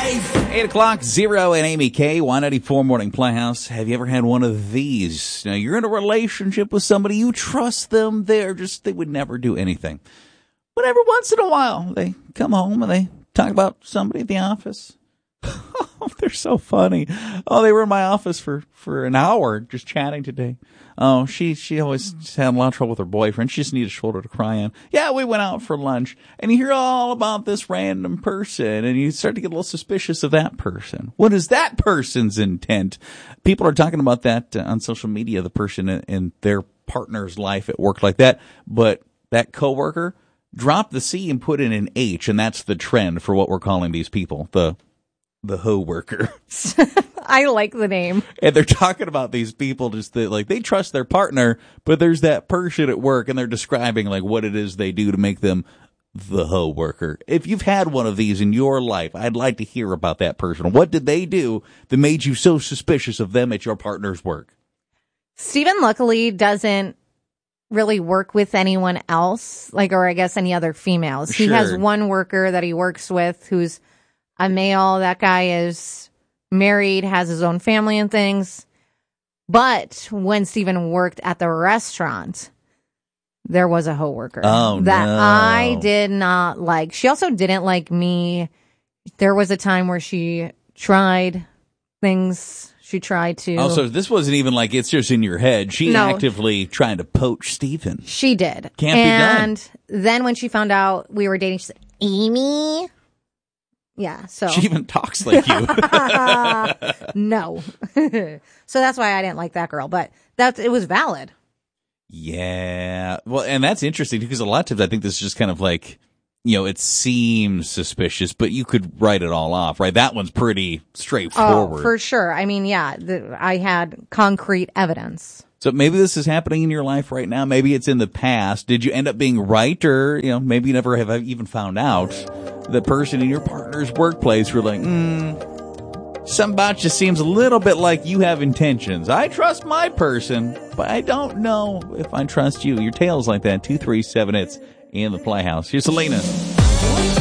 life. 8 o'clock, Zero and Amy K, 194 Morning Playhouse. Have you ever had one of these? Now, you're in a relationship with somebody, you trust them, they would never do anything. But every once in a while, they come home and they talk about somebody at the office. Oh, they're so funny. Oh, they were in my office for an hour just chatting today. Oh, she always had a lot of trouble with her boyfriend. She just needed a shoulder to cry on. Yeah, we went out for lunch. And you hear all about this random person, and you start to get a little suspicious of that person. What is that person's intent? People are talking about that on social media, the person in their partner's life at work like that. But that coworker, drop the C and put in an H, and that's the trend for what we're calling these people, the hoe worker. I like the name. And they're talking about these people just that, like, they trust their partner, but there's that person at work, and they're describing like what it is they do to make them the hoe worker. If you've had one of these in your life, I'd like to hear about that person. What did they do that made you so suspicious of them at your partner's work? Steven luckily doesn't really work with anyone else, or I guess any other females. Sure. He has one worker that he works with who's a male. That guy is married, has his own family and things. But when Steven worked at the restaurant, there was a hoe worker that I did not like. She also didn't like me. There was a time where she tried things. She tried to. Oh, so this wasn't even like it's just in your head. She actively trying to poach Steven. She did. Can't be done. And then when she found out we were dating, she said, Amy? Yeah, so. She even talks like you. No. So that's why I didn't like that girl, but it was valid. Yeah. Well, and that's interesting because a lot of times I think this is just kind of like, it seems suspicious, but you could write it all off, right? That one's pretty straightforward. Oh, for sure. I mean, yeah, I had concrete evidence. So maybe this is happening in your life right now. Maybe it's in the past. Did you end up being right? Or, maybe you never have even found out the person in your partner's workplace were like, something about you seems a little bit like you have intentions. I trust my person, but I don't know if I trust you. Your tale's like that. 237, it's in the Playhouse. Here's Selena.